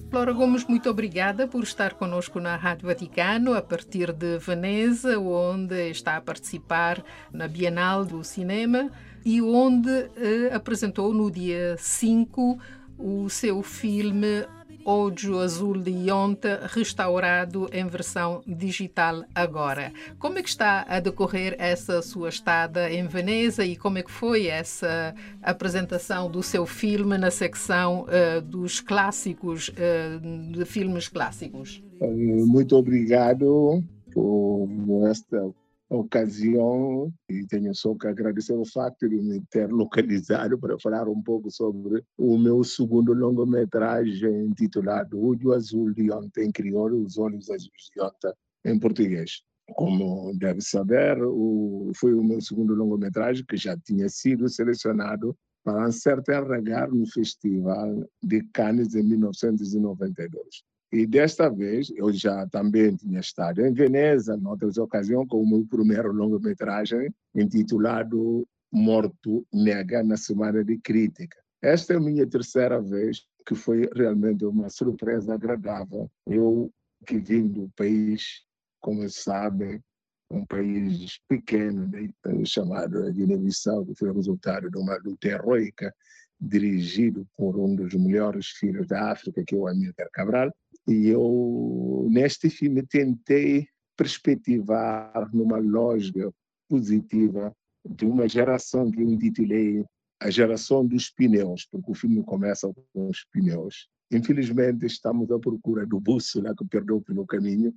Flora Gomes, muito obrigada por estar conosco na Rádio Vaticano, a partir de Veneza, onde está a participar na Bienal do Cinema e onde apresentou no dia 5 o seu filme Olho Azul de Ionta, restaurado em versão digital agora. Como é que está a decorrer essa sua estada em Veneza e como é que foi essa apresentação do seu filme na secção dos clássicos, de filmes clássicos? Muito obrigado por esta ocasião e tenho só que agradecer o facto de me ter localizado para falar um pouco sobre o meu segundo longa-metragem intitulado Olho Azul de Ionta em crioulo, Os Olhos Azuis de Ionta em português. Como deve saber, foi o meu segundo longa-metragem que já tinha sido selecionado para um certo lugar no Festival de Cannes em 1992. E desta vez, eu já também tinha estado em Veneza, em outras ocasiões, com o meu primeiro longa-metragem, intitulado Morto Nega, na Semana de Crítica. Esta é a minha terceira vez, que foi realmente uma surpresa agradável. Eu, que vim do país, como sabem, um país pequeno, chamado Guiné-Bissau, que foi resultado de uma luta heroica, dirigido por um dos melhores filhos da África, que é o Amílcar Cabral. E eu, neste filme, tentei perspectivar numa lógica positiva de uma geração que eu intitulei a geração dos pneus, porque o filme começa com os pneus. Infelizmente, estamos à procura do bússola que perdeu pelo caminho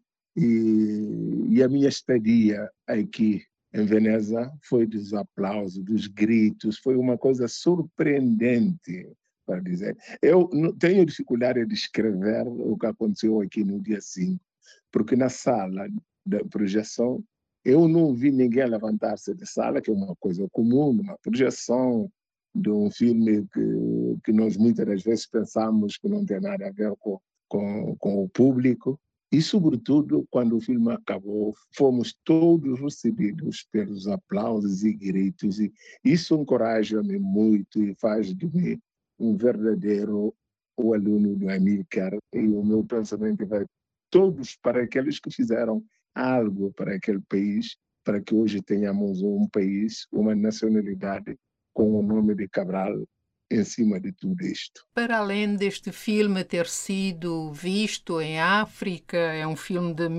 e a minha estadia aqui em Veneza foi dos aplausos, dos gritos, foi uma coisa surpreendente, para dizer. Eu tenho dificuldade de escrever o que aconteceu aqui no dia 5, porque na sala da projeção eu não vi ninguém levantar-se da sala, que é uma coisa comum, uma projeção de um filme que nós muitas das vezes pensamos que não tem nada a ver com o público. E, sobretudo, quando o filme acabou, fomos todos recebidos pelos aplausos e gritos. E isso encoraja-me muito e faz de mim um verdadeiro aluno do Amílcar. E o meu pensamento vai todos para aqueles que fizeram algo para aquele país, para que hoje tenhamos um país, uma nacionalidade com o nome de Cabral em cima de tudo isto. Para além deste filme ter sido visto em África, é um filme de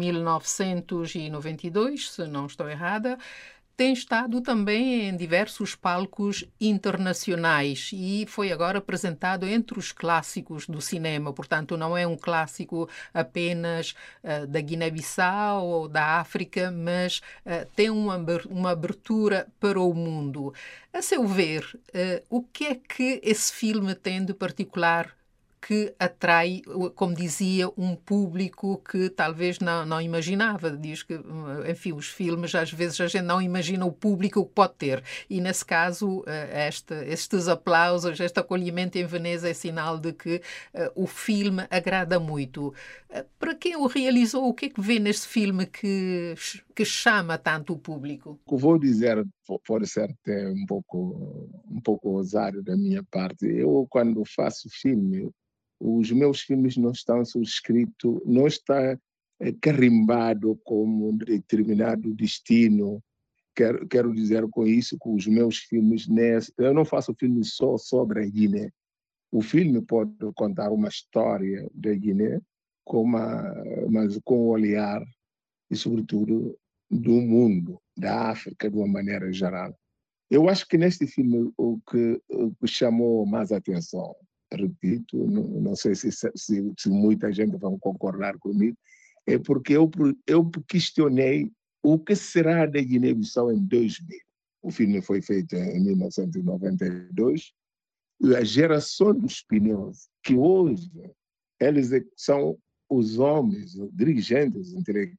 1992, se não estou errada, tem estado também em diversos palcos internacionais e foi agora apresentado entre os clássicos do cinema. Portanto, não é um clássico apenas da Guiné-Bissau ou da África, mas tem uma abertura para o mundo. A seu ver, o que é que esse filme tem de particular que atrai, como dizia, um público que talvez não imaginava. Diz que, enfim, os filmes, às vezes a gente não imagina o público que pode ter. E, nesse caso, estes aplausos, este acolhimento em Veneza é sinal de que o filme agrada muito. Para quem o realizou, o que é que vê neste filme que chama tanto o público? O que vou dizer pode ser até um pouco ousado da minha parte. Eu, quando faço filme, os meus filmes não estão subscritos, não está carimbado como um determinado destino. Quero dizer com isso que os meus filmes, eu não faço filmes só sobre a Guiné. O filme pode contar uma história da Guiné, mas com o olhar e, sobretudo, do mundo, da África, de uma maneira geral. Eu acho que neste filme o que chamou mais atenção, repito, não sei se muita gente vai concordar comigo, é porque eu questionei o que será da Guiné-Bissau em 2000. O filme foi feito em 1992 e a geração dos pneus, que hoje eles são os homens, os dirigentes